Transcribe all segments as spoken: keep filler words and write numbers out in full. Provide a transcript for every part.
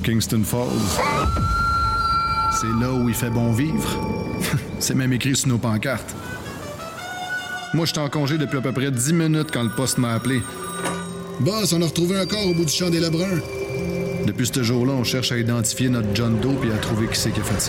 Kingston Falls. C'est là où il fait bon vivre. C'est même écrit sur nos pancartes. Moi, j'étais en congé depuis à peu près dix minutes quand le poste m'a appelé. Boss, on a retrouvé un corps au bout du champ des Lebrun. Depuis ce jour-là, on cherche à identifier notre John Doe et à trouver qui c'est qui a fait ça.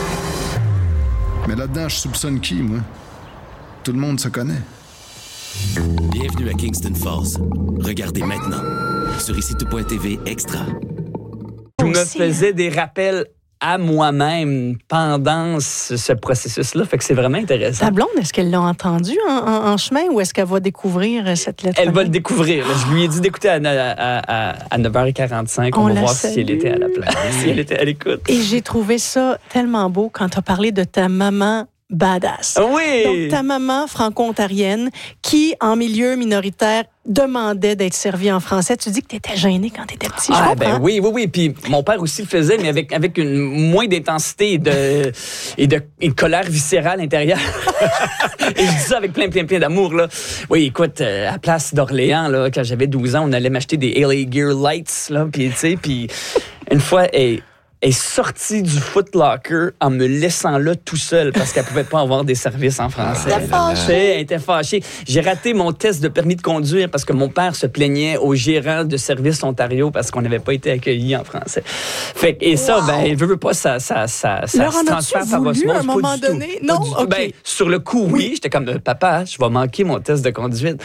Mais là-dedans, je soupçonne qui, moi? Tout le monde se connaît. Bienvenue à Kingston Falls. Regardez maintenant sur ici tout point t v extra. Je me faisais des rappels à moi-même pendant ce, ce processus-là. Fait que c'est vraiment intéressant. Ta blonde, est-ce qu'elle l'a entendu en, en, en chemin ou est-ce qu'elle va découvrir cette lettre? Elle va le découvrir. Là. Je lui ai dit d'écouter à, à, à, à neuf heures quarante-cinq. On, On va voir salue. si elle était à la place, si elle était à l'écoute. Et j'ai trouvé ça tellement beau quand tu as parlé de ta maman badass. Oui! Donc, ta maman franco-ontarienne qui, en milieu minoritaire, demandait d'être servie en français. Tu dis que tu étais gêné quand tu étais petit. Ah, ben oui, oui, oui. Puis mon père aussi le faisait, mais avec, avec une moins d'intensité et de, et de et de colère viscérale intérieure. Et je dis ça avec plein, plein, plein d'amour, là. Oui, écoute, euh, à Place d'Orléans, là, quand j'avais douze ans, on allait m'acheter des L A Gear Lights, là. Puis, tu sais, puis une fois, elle est sortie du Foot Locker en me laissant là tout seul parce qu'elle pouvait pas avoir des services en français. Elle était fâchée. Elle était fâchée. J'ai raté mon test de permis de conduire parce que mon père se plaignait au gérant de Service Ontario parce qu'on n'avait pas été accueillis en français. Fait et ça, wow. ben, il veut, veut pas, ça, ça, ça, ça Leur se transfère par osmose. À un moment donné? Non, OK. Ben, sur le coup, oui. oui. J'étais comme, papa, je vais manquer mon test de conduite.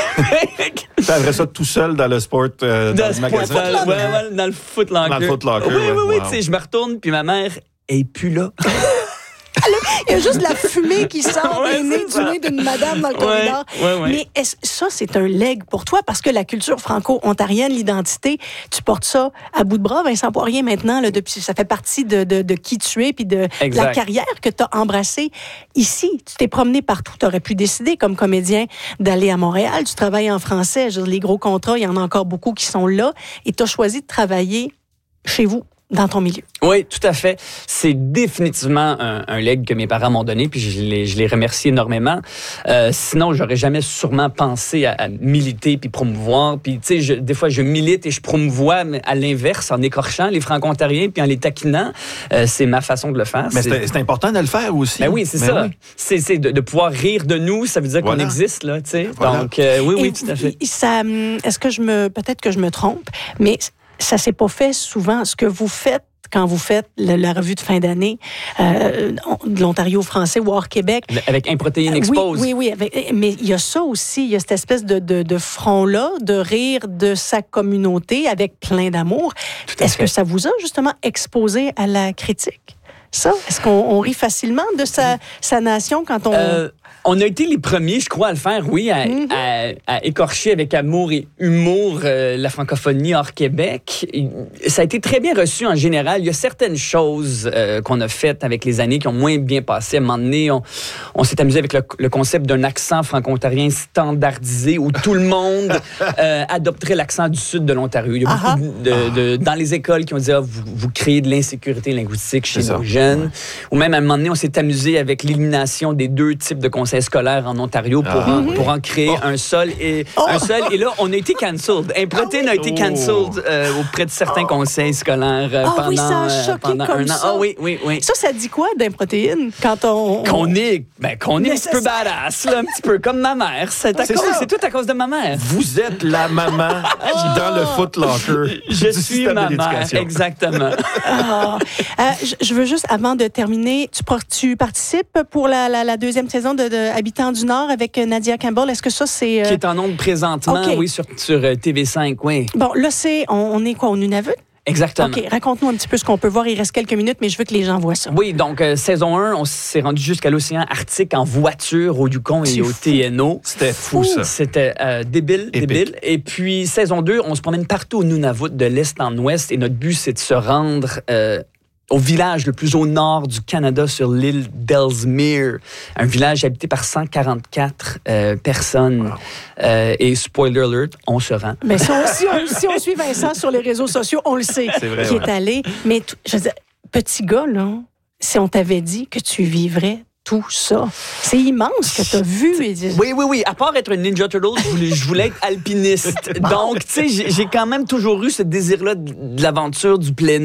T'avais ça tout seul dans le sport, euh, dans, dans le magasin? Dans, ouais, ouais, dans le Foot Locker. Dans le Foot Locker, oui, oui, oui. oui Wow. Tu sais, je me retourne, puis ma mère est plus là. Il y a juste de la fumée qui sort ouais, des nez du nez d'une madame dans le corridor. Ouais, ouais, ouais. Mais est-ce, ça, c'est un leg pour toi parce que la culture franco-ontarienne, l'identité, tu portes ça à bout de bras, Vincent Poirier, maintenant. Là, depuis, ça fait partie de, de, de qui tu es puis de exact. La carrière que tu as embrassée. Ici, tu t'es promené partout. Tu aurais pu décider, comme comédien, d'aller à Montréal. Tu travailles en français. Je veux dire, les gros contrats, il y en a encore beaucoup qui sont là. Et tu as choisi de travailler chez vous. Dans ton milieu. Oui, tout à fait. C'est définitivement un, un leg que mes parents m'ont donné, puis je les, je les remercie énormément. Euh, sinon, j'aurais jamais sûrement pensé à, à militer puis promouvoir. Puis, tu sais, des fois, je milite et je promouvois mais à l'inverse, en écorchant les Franco-Ontariens puis en les taquinant. Euh, c'est ma façon de le faire. Mais c'est, c'est important de le faire aussi. Ben oui, c'est ben ça. Oui. C'est, c'est de, de pouvoir rire de nous, ça veut dire voilà. qu'on existe, là, tu sais. Voilà. Donc, euh, oui, oui, et tout à fait. Ça, est-ce que je me, peut-être que je me trompe, mais ça s'est pas fait souvent. Ce que vous faites quand vous faites la, la revue de fin d'année euh, de l'Ontario français ou hors Québec. Avec Improtéine Expose. Oui, oui, oui. Avec, mais il y a ça aussi, il y a cette espèce de, de, de front-là, de rire de sa communauté avec plein d'amour. Est-ce fait. que ça vous a justement exposé à la critique? Ça? Est-ce qu'on on rit facilement de sa, sa nation quand on... Euh, on a été les premiers, je crois, à le faire, oui, à, mm-hmm. à, à écorcher avec amour et humour euh, la francophonie hors Québec. Et ça a été très bien reçu en général. Il y a certaines choses euh, qu'on a faites avec les années qui ont moins bien passé. À un moment donné, on, on s'est amusé avec le, le concept d'un accent franco-ontarien standardisé où tout le monde euh, adopterait l'accent du sud de l'Ontario. Il y a beaucoup de, de, dans les écoles qui ont dit ah, vous, vous créez de l'insécurité linguistique chez nos jeunes. Ouais. Ou même à un moment donné, on s'est amusé avec l'élimination des deux types de conseils scolaires en Ontario pour, ah. en, pour en créer oh. un seul. Et, oh. un seul. Et là, on a été cancelled. Improtéine ah oui. a été cancelled euh, auprès de certains oh. conseils scolaires euh, oh, pendant, oui, ça a choqué pendant comme un an. Ça. Ah oui, oui, oui. Ça, ça dit quoi d'Improtéine quand on... Qu'on est, ben, qu'on est un petit peu badass, là, un petit peu comme ma mère. C'est, à c'est, cause, c'est tout à cause de ma mère. Vous êtes la maman oh. dans le Foot Locker. Je suis ma mère, exactement. oh. euh, je, je veux juste, avant de terminer, tu, tu participes pour la, la, la deuxième saison de, de Habitants du Nord avec Nadia Campbell. Est-ce que ça, c'est... Euh... Qui est en ondes présentement, okay. oui, sur, sur T V cinq, oui. Bon, là, c'est... On, on est quoi, au Nunavut? Exactement. OK, raconte-nous un petit peu ce qu'on peut voir. Il reste quelques minutes, mais je veux que les gens voient ça. Oui, donc, euh, saison un, on s'est rendu jusqu'à l'océan Arctique en voiture au Yukon et au T N O. C'était fou, ça. C'était euh, débile, Épique. débile. Et puis, saison deux, on se promène partout au Nunavut, de l'est en ouest, et notre but, c'est de se rendre... Euh, au village le plus au nord du Canada, sur l'île d'Ellesmere, un village habité par cent quarante-quatre euh, personnes. Wow. Euh, et spoiler alert, on se rend. Mais si on, si, on, si on suit Vincent sur les réseaux sociaux, on le sait, c'est vrai, qui ouais. est allé. Mais t- je veux dire, petit gars, là, si on t'avait dit que tu vivrais tout ça. C'est immense que tu as vu. Oui, oui, oui. À part être un Ninja Turtle, je voulais, je voulais être alpiniste. Donc, tu sais, j'ai, j'ai quand même toujours eu ce désir-là de l'aventure, du plein